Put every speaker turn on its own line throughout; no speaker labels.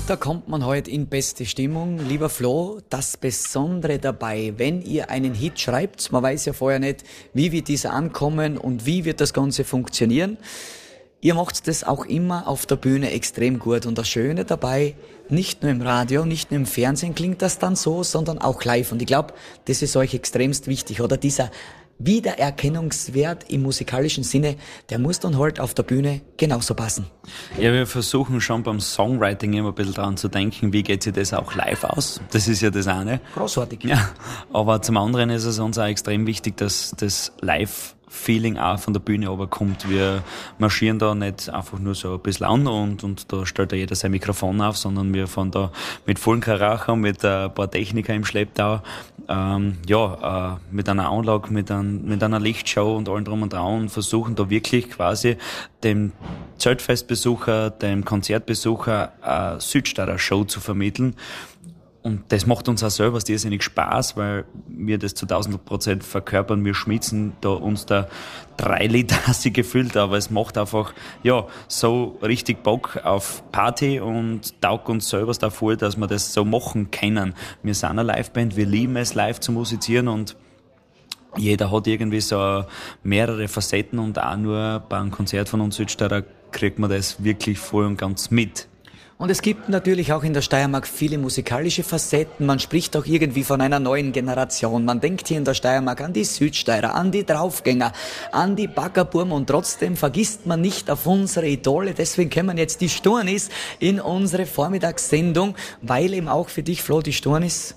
Da kommt man heute in beste Stimmung. Lieber Flo, das Besondere dabei, wenn ihr einen Hit schreibt, man weiß ja vorher nicht, wie wird dieser ankommen und wie wird das Ganze funktionieren. Ihr macht das auch immer auf der Bühne extrem gut. Und das Schöne dabei, nicht nur im Radio, nicht nur im Fernsehen klingt das dann so, sondern auch live. Und ich glaube, das ist euch extremst wichtig, oder? Dieser Wiedererkennungswert im musikalischen Sinne, der muss dann halt auf der Bühne genauso passen.
Ja, wir versuchen schon beim Songwriting immer ein bisschen dran zu denken, wie geht sich das auch live aus? Das ist ja das eine.
Großartig.
Ja, aber zum anderen ist es uns auch extrem wichtig, dass das Live-Feeling auch von der Bühne runterkommt. Wir marschieren da nicht einfach nur so ein bisschen an und da stellt ja jeder sein Mikrofon auf, sondern wir fahren da mit vollen Karacho, mit ein paar Techniker im Schlepptau, mit einer Anlage, mit einer Lichtshow und allem drum und dran und versuchen da wirklich quasi dem Zeltfestbesucher, dem Konzertbesucher eine Südstaater Show zu vermitteln. Und das macht uns auch selber irrsinnig Spaß, weil wir das zu 1000% verkörpern. Wir schmitzen da uns da 3 Liter gefühlt, aber es macht einfach, so richtig Bock auf Party und taugt uns selber davor, dass wir das so machen können. Wir sind eine Liveband, wir lieben es, live zu musizieren und jeder hat irgendwie so mehrere Facetten und auch nur beim Konzert von uns Südstaater kriegt man das wirklich voll und ganz mit.
Und es gibt natürlich auch in der Steiermark viele musikalische Facetten. Man spricht auch irgendwie von einer neuen Generation. Man denkt hier in der Steiermark an die Südsteirer, an die Draufgänger, an die Baggerburm und trotzdem vergisst man nicht auf unsere Idole. Deswegen kommen jetzt die Sturnis in unsere Vormittagssendung, weil eben auch für dich, Flo, die Sturnis...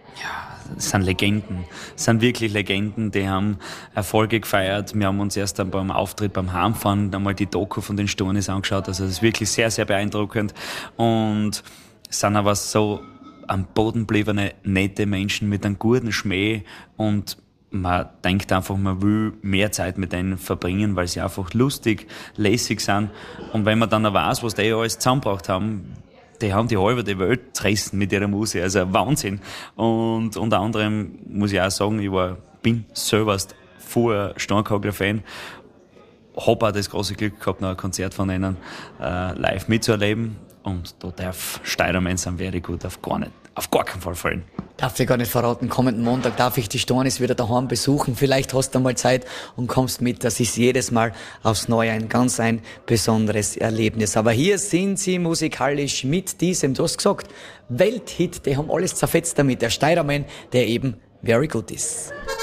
Das sind Legenden, das sind wirklich Legenden, die haben Erfolge gefeiert. Wir haben uns erst beim Auftritt beim Heimfahren einmal die Doku von den Sturnis angeschaut, also das ist wirklich sehr, sehr beeindruckend und sind aber so am Boden gebliebene, nette Menschen mit einem guten Schmäh und man denkt einfach, man will mehr Zeit mit denen verbringen, weil sie einfach lustig, lässig sind und wenn man dann auch weiß, was die alles zusammengebracht haben, die haben die halbe die Welt zerrissen mit ihrer Musik, also Wahnsinn. Und unter anderem muss ich auch sagen, bin selber vorher Steinkogler-Fan, habe auch das große Glück gehabt, noch ein Konzert von ihnen live mitzuerleben und da darf Steiermann sein very gut auf gar keinen Fall fallen.
Darf ich gar nicht verraten, kommenden Montag darf ich die Stornis wieder daheim besuchen. Vielleicht hast du mal Zeit und kommst mit. Das ist jedes Mal aufs Neue ein besonderes Erlebnis. Aber hier sind sie musikalisch mit diesem, du hast gesagt, Welthit. Die haben alles zerfetzt damit. Der Steiermann, der eben very good ist.